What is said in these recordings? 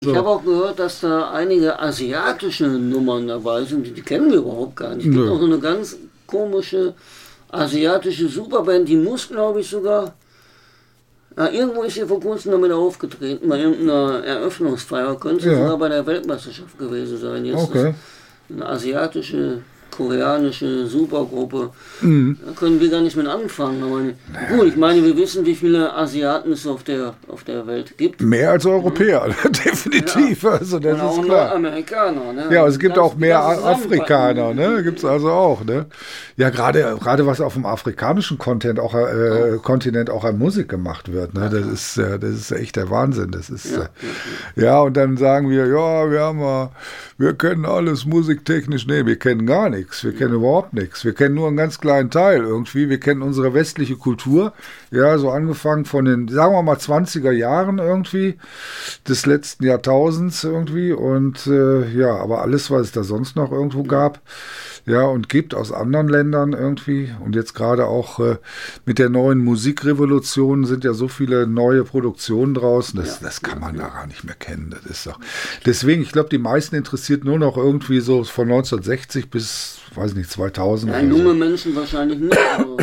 Ich habe auch gehört, dass da einige asiatische Nummern dabei sind, die kennen wir überhaupt gar nicht. Es gibt auch so eine ganz komische asiatische Superband, die muss, glaube ich, sogar... irgendwo ist sie vor kurzem damit aufgetreten, bei irgendeiner Eröffnungsfeier, könnte sie sogar bei der Weltmeisterschaft gewesen sein. Jetzt okay. Eine asiatische, koreanische Supergruppe. Da können wir gar nicht mit anfangen. Aber gut, ich meine, wir wissen, wie viele Asiaten es auf der Welt gibt. Mehr als Europäer, definitiv. Ja. Also das ist klar. Amerikaner. Ne? Ja, es gibt auch mehr Afrikaner, ne? Gibt es also auch. Ne? Ja, gerade was auf dem afrikanischen Kontinent auch an Musik gemacht wird. Ne? Das ist echt der Wahnsinn. Das ist ja, und dann sagen wir, wir kennen alles musiktechnisch. Nee, wir kennen gar nichts. Wir kennen überhaupt nichts. Wir kennen nur einen ganz kleinen Teil irgendwie. Wir kennen unsere westliche Kultur. Ja, so angefangen von den, sagen wir mal, 20er Jahren irgendwie, des letzten Jahrtausends irgendwie. Und aber alles, was es da sonst noch irgendwo gab, ja, und gibt aus anderen Ländern irgendwie. Und jetzt gerade auch mit der neuen Musikrevolution sind ja so viele neue Produktionen draußen. Das kann man da gar nicht mehr kennen. Das ist doch. Deswegen, ich glaube, die meisten interessiert nur noch irgendwie so von 1960 bis, weiß nicht, 2000. Ja, junge Menschen wahrscheinlich nicht. Also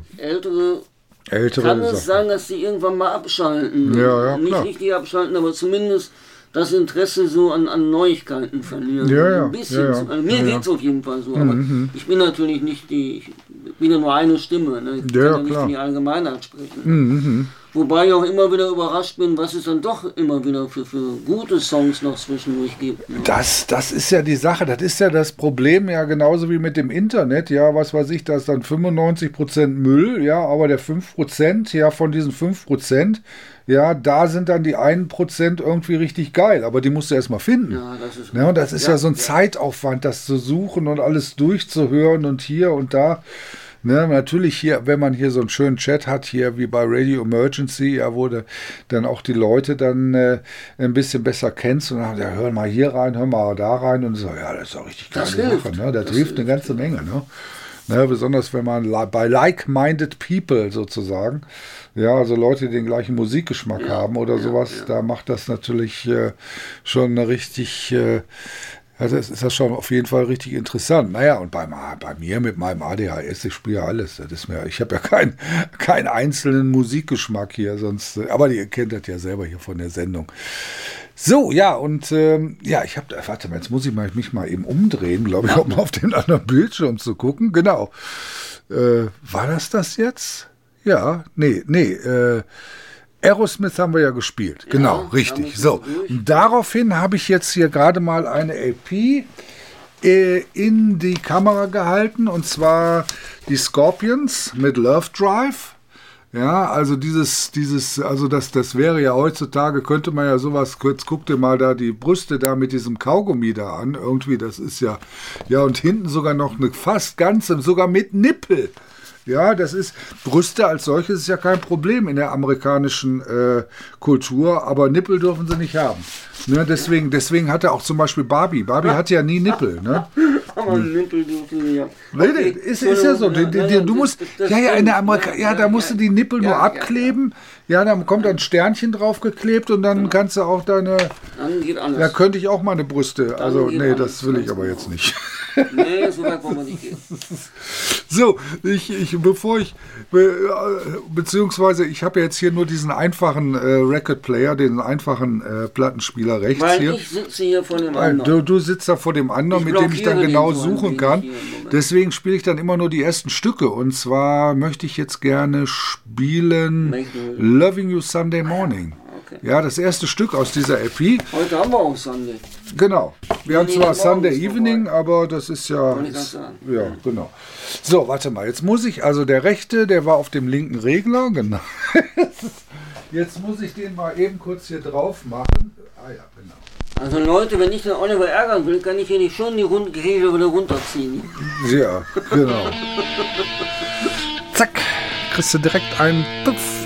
Ältere kann es sein, dass die irgendwann mal abschalten. Ja, nicht klar. Richtig abschalten, aber zumindest das Interesse so an Neuigkeiten verlieren. Ja, ein bisschen. Ja. Also mir geht es auf jeden Fall so. Aber ich bin natürlich nicht ich bin ja nur eine Stimme. Ne? Ich kann ja nicht für die Allgemeinheit sprechen. Wobei ich auch immer wieder überrascht bin, was es dann doch immer wieder für gute Songs noch zwischendurch gibt. Ne? Das ist ja die Sache, das ist ja das Problem, ja genauso wie mit dem Internet, ja, was weiß ich, da ist dann 95% Müll, ja, aber der 5%, ja, von diesen 5%, ja, da sind dann die 1% irgendwie richtig geil, aber die musst du erstmal finden. Ja, das ist, ja, und das ist ja so ein Zeitaufwand, das zu suchen und alles durchzuhören und hier und da. Ne, natürlich hier, wenn man hier so einen schönen Chat hat, hier wie bei Radio Emergency, ja, wo dann auch die Leute dann ein bisschen besser kennst und dann hör mal hier rein, hör mal da rein und so, ja, das ist auch richtig geile Sache, ne? Das hilft eine ganze Menge, ne? Ne, besonders wenn man bei like-minded people sozusagen, ja, also Leute, die den gleichen Musikgeschmack haben oder sowas, da macht das natürlich schon eine richtig... Also es ist das schon auf jeden Fall richtig interessant. Naja, und bei mir mit meinem ADHS, ich spiele ja alles. Ich habe ja keinen einzelnen Musikgeschmack hier, sonst, aber ihr kennt das ja selber hier von der Sendung. So, ja, und ich habe, warte mal, jetzt muss ich mich mal eben umdrehen, glaube ich, um auf den anderen Bildschirm zu gucken. Genau. War das jetzt? Ja, nee, Aerosmith haben wir ja gespielt. Genau, richtig. So, und daraufhin habe ich jetzt hier gerade mal eine LP in die Kamera gehalten, und zwar die Scorpions mit Love Drive. Ja, also also das wäre ja heutzutage, könnte man ja sowas, kurz guck dir mal da die Brüste da mit diesem Kaugummi da an, irgendwie, das ist ja, und hinten sogar noch eine fast ganze, sogar mit Nippel. Ja, das ist, Brüste als solches ist ja kein Problem in der amerikanischen Kultur, aber Nippel dürfen sie nicht haben. Ne, deswegen hatte auch zum Beispiel Barbie hatte ja nie Nippel. Ne? Aber Nippel dürfen sie ja. Okay. Ist ja so. Du musst, in der Amerika, da musst du die Nippel nur abkleben. Ja, dann kommt ein Sternchen draufgeklebt und dann kannst du auch deine. Dann geht alles. Da könnte ich auch meine Brüste. Also, nee, das will ich aber jetzt nicht. Nee, so weit wollen wir nicht gehen. So, beziehungsweise ich habe jetzt hier nur diesen einfachen Record Player, den einfachen Plattenspieler rechts. Weil hier. Ich sitze hier vor dem anderen. Du sitzt da vor dem anderen, mit dem ich dann genau suchen kann. Deswegen spiele ich dann immer nur die ersten Stücke. Und zwar möchte ich jetzt gerne spielen Loving You Sunday Morning. Okay. Ja, das erste Stück aus dieser LP. Heute haben wir auch Sunday. Genau. Wir haben zwar Sunday Evening, aber das ist ja... Ja, genau. So, warte mal. Jetzt muss ich, also der rechte, der war auf dem linken Regler. Genau. Jetzt muss ich den mal eben kurz hier drauf machen. Ah ja, genau. Also Leute, wenn ich den Oliver ärgern will, kann ich hier nicht schon die Regel wieder runterziehen. Ja, genau. Zack. Kriegst du direkt einen Puff.